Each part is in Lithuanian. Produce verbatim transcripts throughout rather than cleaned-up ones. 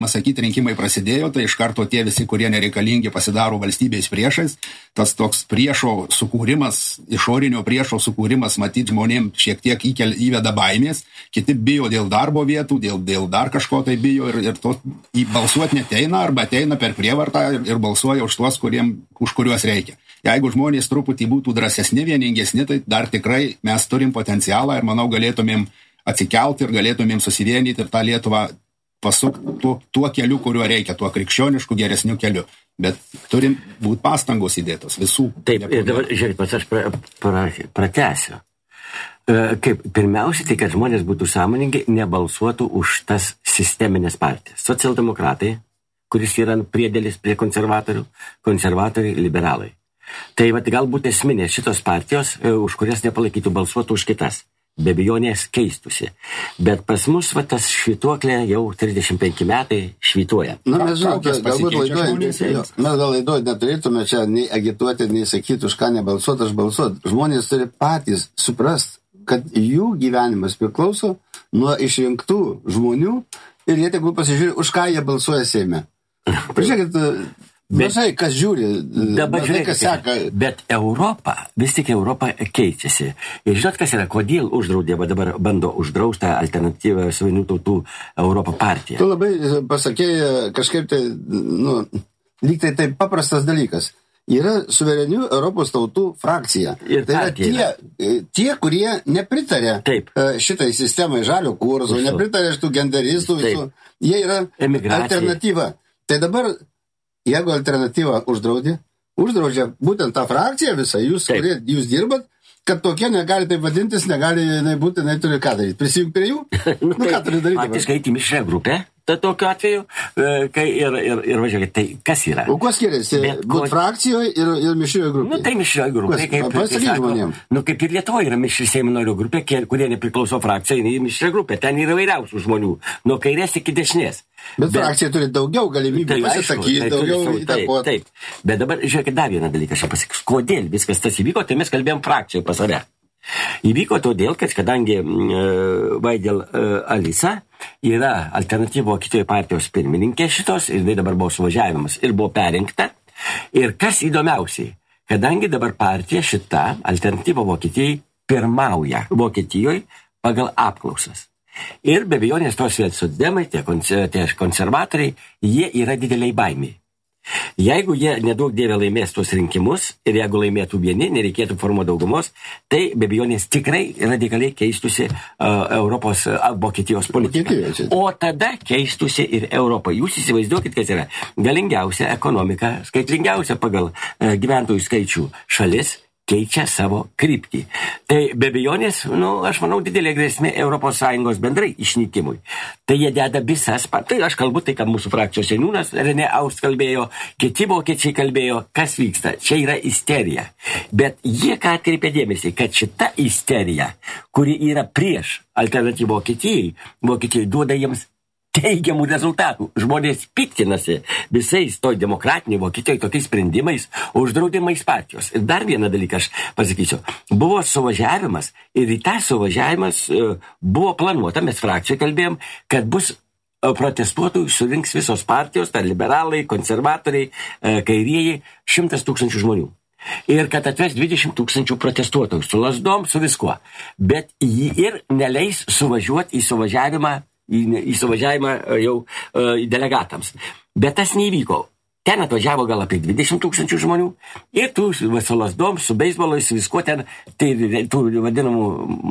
sakyti, rinkimai prasidėjo, tai iš karto tie visi, kurie nereikalingi, pasidaro valstybės priešais. Tas toks priešo sukūrimas, išorinio priešo sukūrimas, matyt, žmonėms šiek tiek įkel, įveda baimės. Kiti bijo dėl darbo vietų, dėl, dėl dar kažko tai bijo ir, ir to balsuoti neteina arba ateina per prievartą ir, ir balsuoja už tuos, kuriem, už kuriuos reikia. Jeigu žmonės truputį būtų drąsesni, vieningesni, tai dar tikrai mes turim potencialą ir manau galėtumėm atsikelti ir galėtumėm susivienyti ir tą Lietuvą pasukti tuo, tuo keliu, kuriuo reikia, tuo krikščionišku geresniu keliu. Bet turim būti pastangos įdėtos visų. Taip, ir dabar, žiūrėk, pats aš pra, pra, pratęsiu. E, kaip, pirmiausia, tai, kad žmonės būtų sąmoningi, nebalsuotų už tas sisteminės partijas. Socialdemokratai, kuris yra priedėlis prie konservatorių, konservatoriai, liberalai. Tai vat, galbūt esminės šitos partijos, e, už kurias nepalaikytų, balsuotų už kitas. Be abejonės keistusi. Bet pas mus va, tas švytuoklė jau trisdešimt penki metai švytuoja. Na, mes žinome, galbūt laidoj, mes gal laidoj neturėtume čia nei agituoti, nei sakyti, už ką nebalsuoti, aš balsuoti. Žmonės turi patys suprast, kad jų gyvenimas priklauso nuo išrinktų žmonių ir jie tegul pasižiūrė, už ką jie balsuoja Seime. Pažiūrėkit, mažai kas žiūri, mažai kas seka. Bet Europa, vis tik Europa keičiasi. Ir žinot, kas yra, kodėl uždraudė, va dabar bando uždraustą alternatyvą suverenių tautų Europą partiją. Tu labai pasakėjai kažkaip tai, nu, lyg tai taip paprastas dalykas. Yra suverenių Europos tautų frakcija. Ir tai yra tie, tie, kurie nepritarė Taip. šitai sistemai žalio kurso, Visu. nepritarė šitų genderistų, visų. Jie yra Emigracija. alternatyva. Tai dabar jeigu alternatyva uždraudė, uždraudžia būtent tą frakciją visą, jūs, kurie, jūs dirbat, kad tokie negali taip vadintis, negali jinai būti, jinai turi ką daryti. Prisijungti prie jų? nu, nu, ką turi daryti? Faktiškai į mišrią grupę, tai tokiu atveju, kai ir, ir, ir važiuokit, tai kas yra? O kuo skiriasi? Būt frakcijoje ir, ir mišrioje grupėje? Nu, tai mišrioje grupėje. Kaip, kaip, žmonėm. Nu, kaip ir Lietuvoje yra mišri Seimo narių grupė, kurie nepriklauso frakcijai, į mišrią grupę. Ten yra vairiausių žmonių, nuo kairės iki dešinės. Bet, Bet frakcija turi daugiau galimybių tai, pasisakyti, tai, daugiau įtakoti. Taip, taip. Bet dabar, žiūrėkit, dar vieną dalyką aš pasakysiu. Kodėl viskas tas įvyko, tai mes kalbėjom frakcijoje pas save. Įvyko todėl, kad kadangi uh, Vaidel uh, Alisa yra alternatyvo Vokietijoje partijos pirmininkė šitos, ir tai dabar buvo suvažiavimas ir buvo perinkta. Ir kas įdomiausiai, kadangi dabar partija šita alternatyvo Vokietijai pirmauja Vokietijoje pagal apklausas. Ir be abejonės tos socdemai, tie konservatoriai, jie yra dideliai baimiai. Jeigu jie nedaug dievė laimės tuos rinkimus ir jeigu laimėtų vieni, nereikėtų formuoti daugumos, tai be abejonės tikrai radikaliai keistusi uh, Europos, uh, Vokietijos politika. O tada keistusi ir Europa. Jūs įsivaizduokit, kas yra galingiausia ekonomika, skaitlingiausia pagal uh, gyventojų skaičių šalis, keičia savo kryptį. Tai be abejonės, nu, aš manau, didelė grėsmė Europos Sąjungos bendrai išnykimui. Tai jie deda visas, tai aš kalbu tai, kad mūsų frakcijos seniūnas Renė Aust kalbėjo, kiti vokiečiai kalbėjo, kas vyksta. Čia yra isterija. Bet jie ką atkreipė dėmesį, kad šita isterija, kuri yra prieš alternatyvą Vokietijai, Vokietijai duoda jiems teigiamų rezultatų. Žmonės piktinasi visais toj demokratiniai Vokietijoje tokiais sprendimais, uždraudimais partijos. Ir dar vieną dalyką aš pasakysiu. Buvo suvažiavimas ir į tą suvažiavimas uh, buvo planuota, mes frakcijoje kalbėjom, kad bus uh, protestuotojų surinks visos partijos, tai liberalai, konservatoriai, uh, kairieji, šimtas tūkstančių žmonių. Ir kad atves dvidešimt tūkstančių protestuotojų su lasdom, su viskuo. Bet jį ir neleis suvažiuoti į suvažiavimą į, į suvažiavimą jau uh, delegatams. Bet tas neįvyko. Ten atvažiavo gal apie dvidešimt tūkstančių žmonių ir tų su lasdom, su beisbolais, su visko ten, tai tų vadinamų,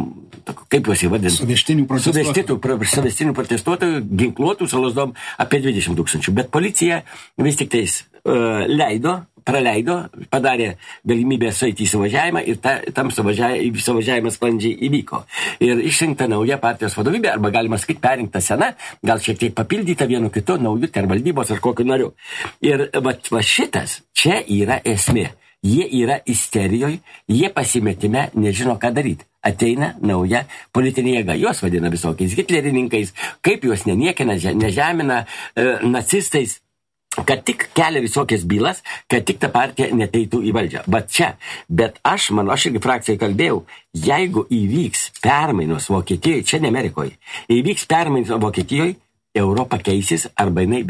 kaip juos įvadinti? Suveštinių protestuotojų. Suveštinių protestuotojų, ginkluotų su lasdom apie dvidešimt tūkstančių. Bet policija vis tik tais uh, leido, praleido, padarė galimybę sueiti į suvažiavimą ir ta, tam suvažiavimą, suvažiavimas sklandžiai įvyko. Ir išrinkta nauja partijos vadovybė, arba galima sakyti perinkta sena, gal šiek tiek papildyta vienu kitu, naujų ten valdybos ar kokiu nariu. Ir va, va šitas, čia yra esmė. Jie yra isterijoje, jie pasimetime, nežino ką daryti. Ateina nauja politinė jėga. Juos vadina visokiais hitlerininkais, kaip juos neniekina, nežemina, e, nacistais. Kad tik kelia visokias bylas, kad tik ta partija neteitų į valdžią. Bet čia, bet aš, manau, aš irgi frakcijai kalbėjau, jeigu įvyks permainos Vokietijoje, čia ne Amerikoje, įvyks permainos Vokietijoje, Europa keisis arba jinai